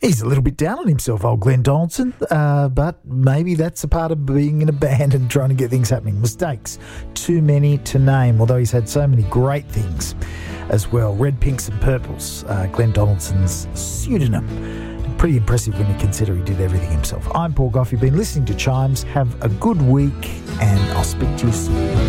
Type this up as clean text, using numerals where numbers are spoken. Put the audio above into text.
He's a little bit down on himself, old Glenn Donaldson, but maybe that's a part of being in a band and trying to get things happening. Mistakes, too many to name, although he's had so many great things as well. Red, Pinks and Purples, Glenn Donaldson's pseudonym. Pretty impressive when you consider he did everything himself. I'm Paul Gough. You've been listening to Chimes. Have a good week, and I'll speak to you soon.